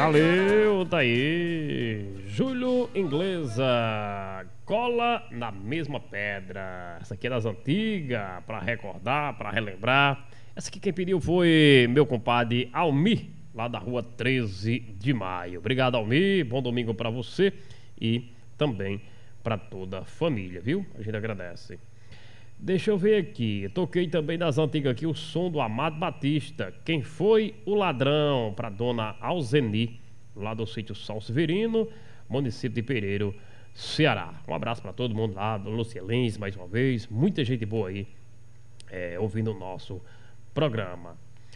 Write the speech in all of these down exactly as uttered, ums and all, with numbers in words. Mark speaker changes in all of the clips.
Speaker 1: Valeu, tá aí. Júlio Inglesa, cola na mesma pedra. Essa aqui é das antigas, pra recordar, pra relembrar. Essa aqui quem pediu foi meu compadre Almir, lá da rua treze de maio. Obrigado, Almir. Bom domingo pra você e também pra toda a família, viu? A gente agradece. Deixa eu ver aqui. Toquei também das antigas aqui o som do Amado Batista. Quem foi o ladrão? Pra dona Alzeni, lá do sítio São Severino, município de Pereiro, Ceará. Um abraço pra todo mundo lá, do Lucielins, mais uma vez. Muita gente boa aí é, ouvindo o nosso programa.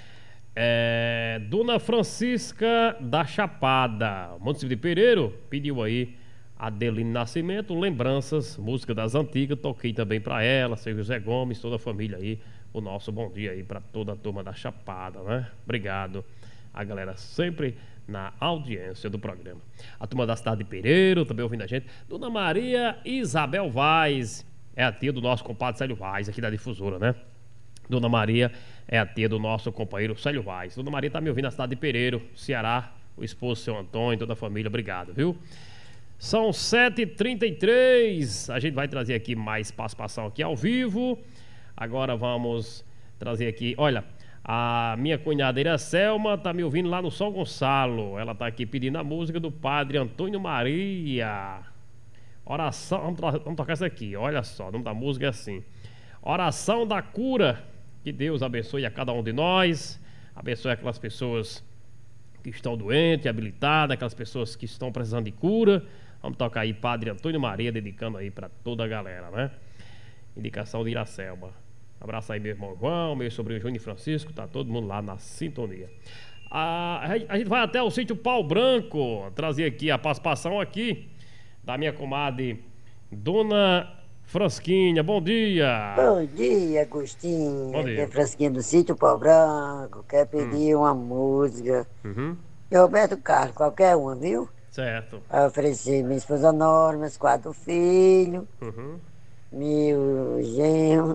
Speaker 1: É, Dona Francisca da Chapada, município de Pereiro, pediu aí Adeline Nascimento, lembranças, música das antigas, toquei também pra ela, seu José Gomes, toda a família aí, o nosso bom dia aí pra toda a turma da Chapada, né? Obrigado, a galera sempre na audiência do programa. A turma da cidade de Pereiro também ouvindo a gente. Dona Maria Isabel Vaz, é a tia do nosso compadre Célio Vaz, aqui da Difusora, né? Dona Maria é a tia do nosso companheiro Célio Vaz. Dona Maria tá me ouvindo na cidade de Pereiro, Ceará, o esposo seu Antônio, toda a família, obrigado, viu? São sete e trinta e três, a gente vai trazer aqui mais participação aqui ao vivo. Agora vamos trazer aqui, olha, a minha cunhadeira Selma tá me ouvindo lá no São Gonçalo. Ela tá aqui pedindo a música do padre Antônio Maria. Oração, vamos, to- vamos tocar essa aqui, olha só, o nome da música é assim: Oração da Cura. Que Deus abençoe a cada um de nós, abençoe aquelas pessoas que estão doentes, habilitadas, aquelas pessoas que estão precisando de cura. Vamos tocar aí Padre Antônio Maria, dedicando aí para toda a galera, né? Indicação de Iracelma. Abraço aí meu irmão João, meu sobrinho Júnior Francisco, tá todo mundo lá na sintonia. A, a gente vai até o sítio Pau Branco, trazer aqui a participação aqui da minha comadre Dona Frasquinha. Bom dia!
Speaker 2: Bom dia, Agostinho.
Speaker 1: Bom dia.
Speaker 2: Aqui é Frasquinha do Sítio Pau Branco. Quer pedir uma música.
Speaker 1: Uhum,
Speaker 2: E Roberto Carlos, qualquer uma, viu?
Speaker 1: certo.
Speaker 2: Vai oferecer minha esposa Nora, meus quatro filhos,
Speaker 1: Uhum,
Speaker 2: meu genro,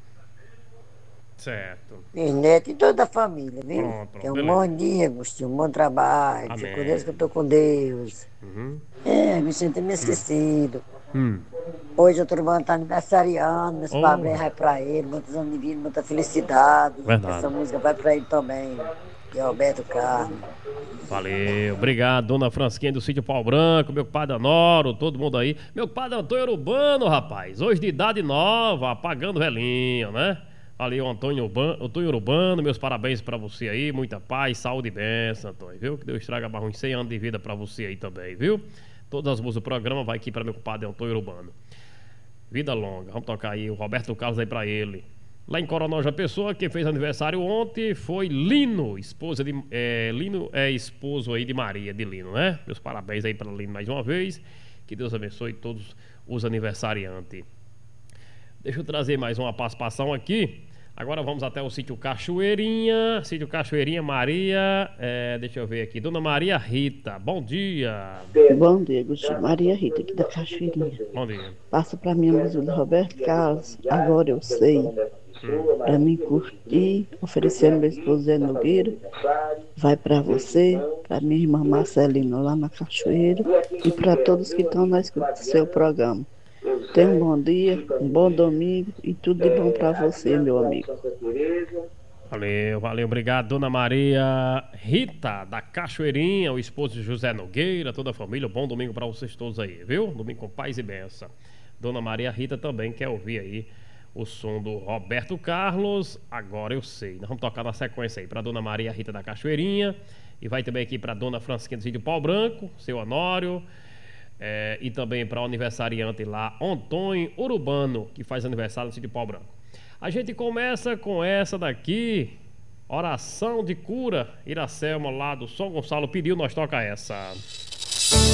Speaker 1: certo.
Speaker 2: meus netos e toda a família, viu?
Speaker 1: Pronto, pronto,
Speaker 2: Tenha um
Speaker 1: beleza.
Speaker 2: bom dia, Agostinho. Um bom trabalho. Fica com
Speaker 1: Amém.
Speaker 2: Deus que eu tô com Deus.
Speaker 1: Uhum.
Speaker 2: É, Agostinho, tem me esquecido.
Speaker 1: Hum.
Speaker 2: Hoje o turma tá aniversariando, meus
Speaker 1: Oh.
Speaker 2: parabéns vai pra ele, muitos anos de vida, muita felicidade.
Speaker 1: Verdade.
Speaker 2: Essa música vai pra ele também. E Roberto Carlos.
Speaker 1: Valeu, obrigado, Dona Fransquinha do sítio Pau Branco, meu compadre Anoro, todo mundo aí. Meu compadre Antônio Urbano, rapaz, hoje de idade nova, apagando velhinho, né? Valeu, Antônio Urbano, Antônio Urbano, meus parabéns pra você aí, muita paz, saúde e bênção, Antônio, viu? Que Deus traga mais uns cem anos de vida pra você aí também, viu? Todas as músicas do programa vai aqui pra meu compadre Antônio Urbano. Vida longa, vamos tocar aí o Roberto Carlos aí pra ele. Lá em Coronel João Pessoa, quem fez aniversário ontem foi Lino, esposa de, é, Lino é esposo aí de Maria, de Lino, né? Meus parabéns aí para Lino mais uma vez. Que Deus abençoe todos os aniversariantes. Deixa eu trazer mais uma participação aqui. Agora vamos até o sítio Cachoeirinha. Sítio Cachoeirinha, Maria. é, deixa eu ver aqui. Dona Maria Rita, bom dia.
Speaker 3: Bom dia, Agostinho. Maria Rita, aqui da Cachoeirinha.
Speaker 1: Bom dia.
Speaker 3: Passa pra mim a música do Roberto Carlos, Agora Eu Sei. Pra mim curtir, oferecendo meu esposo Zé Nogueira. Vai pra você, pra minha irmã Marcelina lá na Cachoeira e pra todos que estão na escuta do seu programa. Tenha um bom dia, um bom domingo e tudo de bom pra você, meu amigo.
Speaker 1: Valeu, valeu, obrigado, Dona Maria Rita, da Cachoeirinha, o esposo de José Nogueira, toda a família. Bom domingo pra vocês todos aí, viu? Domingo com paz e benção. Dona Maria Rita também quer ouvir aí o som do Roberto Carlos, Agora Eu Sei. Nós vamos tocar na sequência aí pra Dona Maria Rita da Cachoeirinha. E vai também aqui pra Dona Francisquinha do Sítio Pau Branco, seu Honório. É, e também para o aniversariante lá, Antônio Urbano, que faz aniversário no Sítio Pau Branco. A gente começa com essa daqui, Oração de Cura. Iracelma lá do São Gonçalo pediu, nós toca essa.